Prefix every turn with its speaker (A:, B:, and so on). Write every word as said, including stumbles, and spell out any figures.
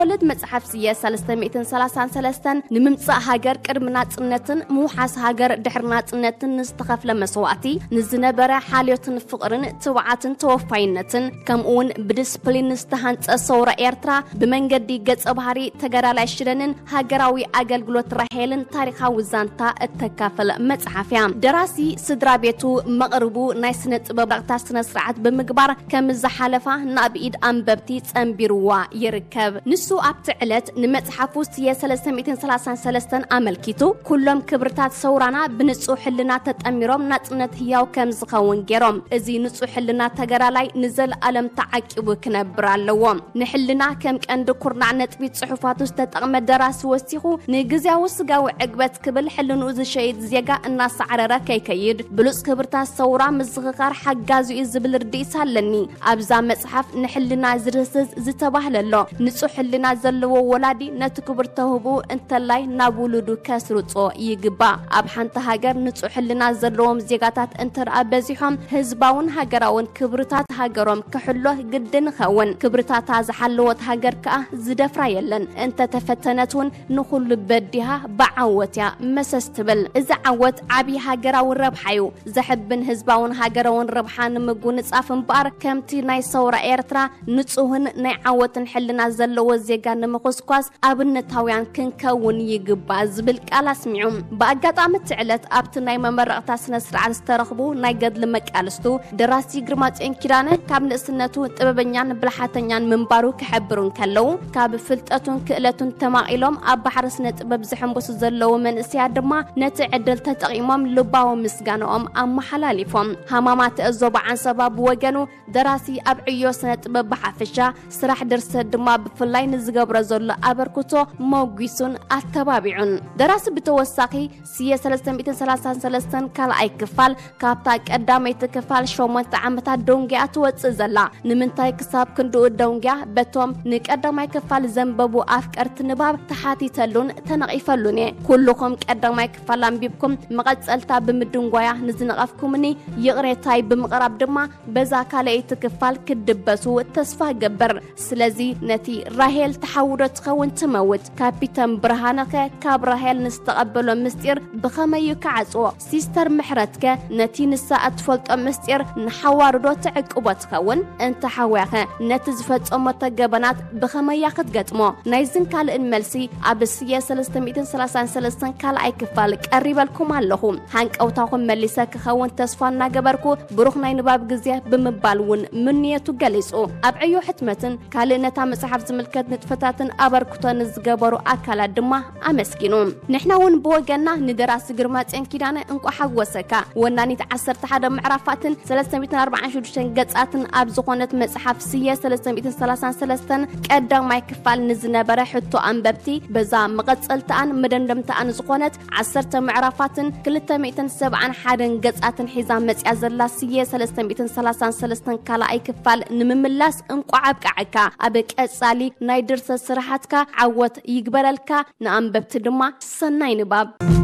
A: ولد مصحف سياسة ثلاثمائة وثلاثة وثلاثين نممصا هاجر قدمنا صنتن موحاس هاجر دحرنا صنتن نستخفل مسواتي نزنبره حاليتن فقرن توعاتن توفاينتن كمون بديسبلين نستهانص صورة إيرترا بمنجدي ገጸ ባህሪ ተገራላይ ሽረንን ሃገራዊ አገልግሎት ራሄልን ታሪካዊ ዛንታ እተካፈለ መጽሐፍያ ደራሲ ስድራ ቤቱ መቅርቡ ናይ ስነ ጥበብ ዳቅታ ስነ ስርዓት በመግባር ከምዝሓለፋ ናብኢድ አንበብቲ ጸምቢርዋ ይርከብ ንሱ ኣብቲ ዕለት ንመጽሐፍ ውስጥ የ333 አመልኪቱ ኩሎም ክብርታት ሰውራና ብንጹህ ሕልና ተጠሚሮም ናጽነት ህያው ከም ዝኸውን ገሮም እዚ ንጹህ ሕልና ተገራላይ ንዘል ዓለም ተዓቂቡ ክነብር ኣለዎ ንሕልና ከም ቀንድ ኩርና ነጥቢት ጽሑፋት ውስጥ ተጠቅመ ደራሲ ወሲኹ ንግዚያው ስጋው ዕግበት ክብል ሕልኑ ዝሸይድ ዜጋ እናሳዓረረ ከይከይድ ብሉጽ ክብርታት ሰውራ ምዝኽኻር ሓጋዙ ዝብል ርዲስ ኣለኒ ኣብዛ መጽሐፍ ንሕልና ዝርስስ ዝተባህለሎ ንጹህ ሕልና ዘለዎ ወላዲ ነቲ ክብር ተህቡ እንተላይ ናብ ውሉዱ ከስርጾ ይግባ ኣብ ሓንቲ ሃገር ንጹህ ሕልና ዘለዎም ዜጋታት እንተር ኣበዚሖም ህዝባውን ሃገራውን ክብርታት ሃገሮም ክሕሎ ግድን ኸውን ክብርታት ዝሓለወት ሃገር ከኣ ዝደፍራ የለን እንተ ተፈተነቱን ንኹሉ በዲሃ በዓወትያ መሰስትብል እዚ ዓወት ዓቢ ሃገራዊ ረብሓዩ ዘሕብን ህዝባውን ሃገራውን ረብሓን ምጉን ጻፍን ባር ከምቲ ናይ ሰውራ ኤርትራ ንጹህን ናይ ዓወትን ሕልና ዘለዎ ዜጋ ንምኽስኳስ ኣብነታውያን ክንከውን ይግባ ዝብል ቃል ኣስሚዑ በአጋጣሚ ትዕለት ኣብቲ ናይ መመረቕታ ስነ ስርዓት ዝተረኽቡ ናይ ገድሊ መቃልስቱ ደራሲ ግርማጽዮን ኪዳነ ካብ ንእስነቱ ጥበበኛን ብልሓተኛን ምንባሩ ክሕብሩን ከለው ካብ ፍልጠቱን ክእለቱን ተማቂሎም ኣብ ባሕሪ ስነ ጥበብ ዝሕንበሱ ዘለው መንእስያ ድማ ነቲ ዕድል ተጠቂሞም ልባዊ ምስጋናኦም ኣመሓላሊፎም ሃማማት እዞብ ዓንሰባ ብወገኑ ደራሲ ኣብ ዕዮ ስነ ጥበብ ብሓፈሻ ስራሕ ድርሰት ድማ ብፍላይ ንዝገብሮ ዘሎ ኣበርክቶ መጉሱን ኣተባቢዑን ደራሲ ብተወሳኺ ስየ ثلاثمائة وثلاثة وثلاثين ካልኣይ ክፋል ካብታ ቀዳመይቲ ክፋል ሸሞንተ ዓመታት ደንጊያ ትወፅእ ዘላ ንምንታይ ክሳብ ክንድኡ ደንጊያ በቶም ንቀዳማይ ክፋል ዘንበቡ ኣፍቀርት ንባብ ተሓቲተሉን ተነቂፈሉን ኩልኩም ቀዳማይ ክፋል አንቢብኩም መቀጸልታ ብምድንጓያ ንዝነቀፍኩምኒ ይቅሬታይ ብምቅራብ ድማ በዛ ካልአይቲ ክፋል ክድበሱ ተስፋ ገበር ስለዚ ነቲ ራሄል ተሐውዶ ትኸውን ትመውት ካፒተን ብርሃነከ ካብ ራሄል ንስተቀበሎ ምስጢር ብኸመይ ከዓጽዎ ሲስተር ምሕረትከ ነቲ ንሳ ኣትፈልጦ ምስጢር ንሐዋርዶ ትዕቅቦ ትኸውን እንተ ሓዋኸ ነቲ ዝፈጸሞ ተገበናት ብኸመይ ክትገጥሞ ናይዝን ካልእን መልሲ ኣብ ስየ ثلاثمائة وثلاثة وثلاثين ካልኣይ ክፋል ቀሪበልኩም ኣለኹ ሃንቀውታኹም መሊሰ ክኸውን ተስፋ እናገበርኩ ብሩኽ ናይ ንባብ ግዜ ብምባልውን ምንየቱ ገሊጹ ኣብ ዕዮ ሕትመትን ካልእነታ መጽሐፍ ዝምልከት ንጥፈታትን ኣበርክቶን ዝገበሩ ኣካላት ድማ ኣመስኪኑ ንሕናውን ብወገና ንደራሲ ግርማጽዮን ኪዳነ እንቋ ሓጎሰካ ወናኒት ዓሰርተ ሓደ ምዕራፋትን ثلاثمائة وأربعة وستين ገጻትን ኣብ ዝኾነት መጽሐፍ ስየ ثلاثمائة وثلاثة وثلاثين ቀዳማይ ክፋል ንዝነበረ ሕቶ አንበብቲ በዛ መቀጸልታን መደንደምታን ዝኾነት ዓሰርተ ምዕራፋትን ክልተ ሚእትን ሰብዓን ሓደን ገጻትን ሒዛ መጽያ ዘላ ስየ ثلاثمائة وثلاثة وثلاثين ካልኣይ ክፋል ንምምላስ እንቋ ኣብቃዕካ ኣብ ቀጻሊ ናይ ድርሰት ስራሓትካ ዓወት ይግበረልካ ንአንበብቲ ድማ ሰናይ ንባብ